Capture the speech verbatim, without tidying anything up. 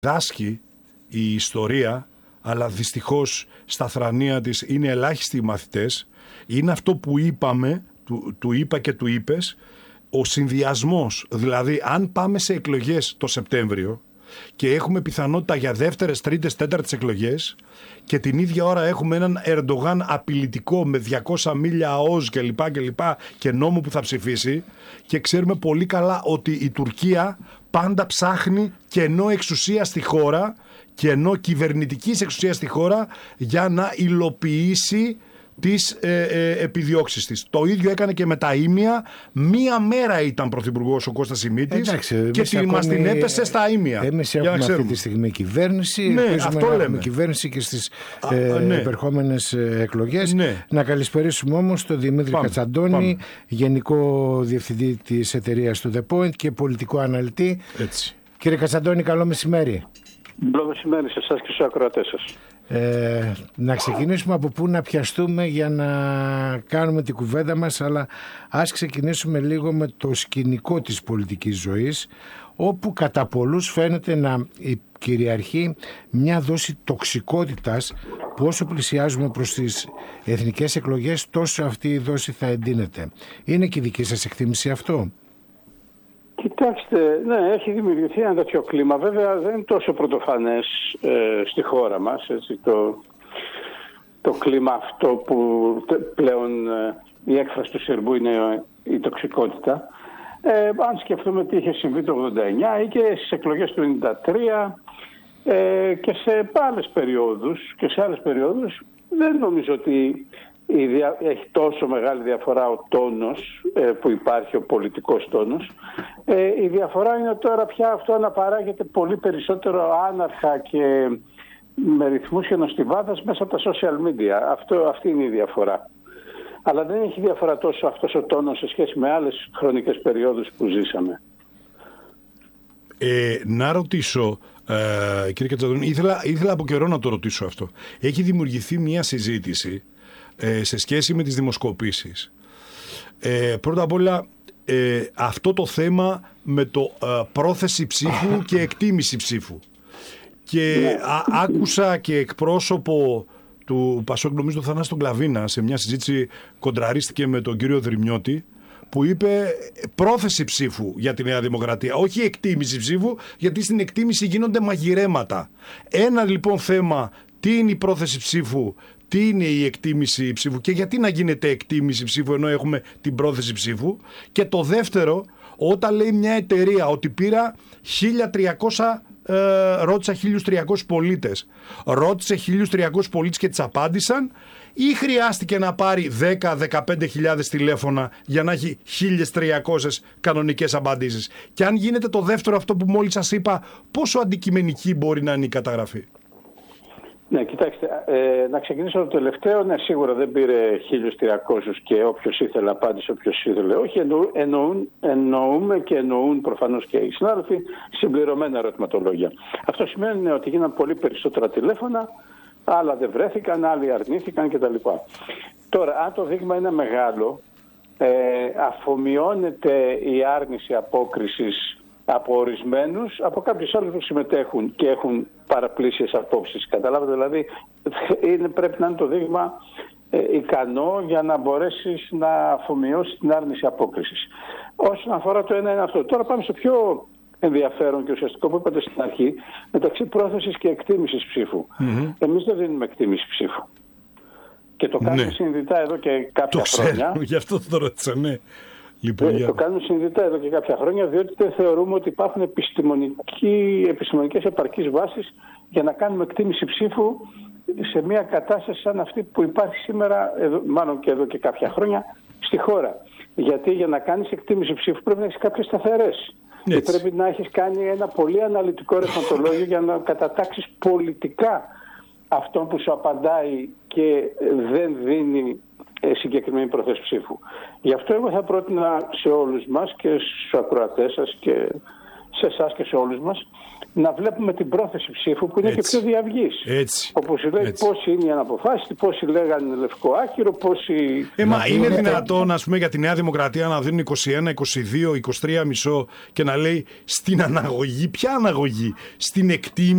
δάσκει η ιστορία, αλλά δυστυχώς στα θρανία της είναι ελάχιστοι οι μαθητές. Είναι αυτό που είπαμε, του, του είπα και του είπες, ο συνδυασμός. Δηλαδή αν πάμε σε εκλογές το Σεπτέμβριο και έχουμε πιθανότητα για δεύτερες, τρίτες, τέταρτες εκλογές και την ίδια ώρα έχουμε έναν Ερντογάν απειλητικό με διακόσια μίλια ΑΟΣ και λοιπά και λοιπά και νόμο που θα ψηφίσει, και ξέρουμε πολύ καλά ότι η Τουρκία πάντα ψάχνει κενό εξουσία στη χώρα, κενό κυβερνητικής εξουσίας στη χώρα για να υλοποιήσει τις ε, ε, επιδιώξεις της. Το ίδιο έκανε και με τα ήμια. Μία μέρα ήταν πρωθυπουργός ο Κώστας Σιμίτης. Εντάξει, και τη, μας την έπεσε στα ήμια. Εμείς έχουμε αυτή τη στιγμή κυβέρνηση. Ναι, αυτό να λέμε. Κυβέρνηση και στις Α, ε, ναι. επερχόμενες εκλογές. Ναι. Να καλησπερίσουμε όμως τον Δημήτρη πάμε, Κατσαντώνη, πάμε. Γενικό Διευθυντή της εταιρείας του The Point και πολιτικό αναλυτή. Έτσι. Κύριε Κατσαντώνη, καλό μεσημέρι. Καλό μεσημέρι σε εσάς και στους ακροατές σας. Ε, να ξεκινήσουμε από πού να πιαστούμε για να κάνουμε την κουβέντα μας, αλλά ας ξεκινήσουμε λίγο με το σκηνικό της πολιτικής ζωής, όπου κατά πολλούς φαίνεται να κυριαρχεί μια δόση τοξικότητας που όσο πλησιάζουμε προς τις εθνικές εκλογές τόσο αυτή η δόση θα εντείνεται. Είναι και η δική σας εκτίμηση αυτό? Κοιτάξτε, ναι, έχει δημιουργηθεί ένα τέτοιο κλίμα. Βέβαια δεν είναι τόσο πρωτοφανές ε, στη χώρα μας, έτσι, το, το κλίμα αυτό που πλέον ε, η έκφραση του Σερβού είναι η τοξικότητα. Ε, αν σκεφτούμε τι είχε συμβεί το ογδόντα εννιά ή και στις εκλογές του ενενήντα τρία ε, και σε άλλες περιόδους, και σε άλλες περιόδους δεν νομίζω ότι η δια... έχει τόσο μεγάλη διαφορά ο τόνος ε, που υπάρχει, ο πολιτικός τόνος. Ε, η διαφορά είναι τώρα πια αυτό αναπαράγεται πολύ περισσότερο άναρχα και με ρυθμούς χιονοστιβάδας μέσα από τα social media. Αυτό, αυτή είναι η διαφορά. Αλλά δεν έχει διαφορά τόσο αυτός ο τόνος σε σχέση με άλλες χρονικές περιόδους που ζήσαμε. Ε, να ρωτήσω, ε, κύριε Κατσαντώνη, ήθελα, ήθελα από καιρό να το ρωτήσω αυτό. Έχει δημιουργηθεί μια συζήτηση ε, σε σχέση με τις δημοσκοπήσεις. Ε, πρώτα απ' όλα, ε, αυτό το θέμα με το ε, πρόθεση ψήφου και εκτίμηση ψήφου. Και α, άκουσα και εκπρόσωπο του Πασόκ, νομίζω το Θανάση τον Κλαβίνα, σε μια συζήτηση κοντραρίστηκε με τον κύριο Δρυμιώτη, που είπε πρόθεση ψήφου για τη Νέα Δημοκρατία, όχι εκτίμηση ψήφου, γιατί στην εκτίμηση γίνονται μαγειρέματα. Ένα λοιπόν θέμα, τι είναι η πρόθεση ψήφου, τι είναι η εκτίμηση ψήφου και γιατί να γίνεται εκτίμηση ψήφου ενώ έχουμε την πρόθεση ψήφου. Και το δεύτερο, όταν λέει μια εταιρεία ότι πήρα χίλια τριακόσια, ε, ρώτησα χίλιους τριακόσιους πολίτες, ρώτησε χίλιους τριακόσιους πολίτες και τις απάντησαν, ή χρειάστηκε να πάρει δέκα με δεκαπέντε χιλιάδες τηλέφωνα για να έχει χίλιες τριακόσιες κανονικές απαντήσεις? Και αν γίνεται το δεύτερο, αυτό που μόλις σας είπα, πόσο αντικειμενική μπορεί να είναι η καταγραφή? Ναι, κοιτάξτε, ε, να ξεκινήσω το τελευταίο. Ναι, σίγουρα δεν πήρε χίλιους τριακόσιους και όποιος ήθελε απάντησε, όποιος ήθελε όχι. Εννο, εννοούν, εννοούμε και εννοούν προφανώς και οι συνάδελφοι συμπληρωμένα ερωτηματολόγια. Αυτό σημαίνει ότι γίναν πολύ περισσότερα τηλέφωνα, άλλα δεν βρέθηκαν, άλλοι αρνήθηκαν κτλ. Τώρα, αν το δείγμα είναι μεγάλο, ε, αφομοιώνεται η άρνηση απόκρισης από ορισμένους, από κάποιους άλλους που συμμετέχουν και έχουν παραπλήσιες απόψεις. Καταλάβετε, δηλαδή είναι, πρέπει να είναι το δείγμα ε, ικανό για να μπορέσεις να αφομοιώσεις την άρνηση απόκρισης. Όσον αφορά το ένα είναι αυτό. Τώρα πάμε στο πιο ενδιαφέρον και ουσιαστικό που είπατε στην αρχή, μεταξύ πρόθεσης και εκτίμησης ψήφου. Mm-hmm. Εμείς δεν δίνουμε εκτίμηση ψήφου. Και το κάνουμε ναι. συνειδητά εδώ και κάποια το χρόνια. Ξέρω, γι' αυτό το ρώτησα, ναι. Λοιπόν, ε, το κάνουμε συνειδητά εδώ και κάποια χρόνια, διότι δεν θεωρούμε ότι υπάρχουν επιστημονικές επαρκείς βάσεις για να κάνουμε εκτίμηση ψήφου σε μια κατάσταση σαν αυτή που υπάρχει σήμερα, εδώ, μάλλον και εδώ και κάποια χρόνια, στη χώρα. Γιατί για να κάνεις εκτίμηση ψήφου πρέπει να έχεις κάποιες σταθερές. Και πρέπει να έχεις κάνει ένα πολύ αναλυτικό ερωτηματολόγιο για να κατατάξεις πολιτικά αυτόν που σου απαντάει και δεν δίνει συγκεκριμένη πρόθεση ψήφου. Γι' αυτό εγώ θα πρότεινα σε όλους μας και στους ακροατές σας και σε εσάς και σε όλους μας, να βλέπουμε την πρόθεση ψήφου που είναι έτσι, και πιο διαυγής. Έτσι. Όπως λέει πόσοι είναι οι αναποφάσιστοι, πόσοι λέγανε λευκό άκυρο, πόσοι... Ε, μα είναι δυνατόν, ας πούμε, για τη Νέα Δημοκρατία να δίνουν είκοσι ένα, είκοσι δύο, είκοσι τρία κόμμα πέντε και να λέει στην αναγωγή, ποια αναγωγή, στην εκτίμηση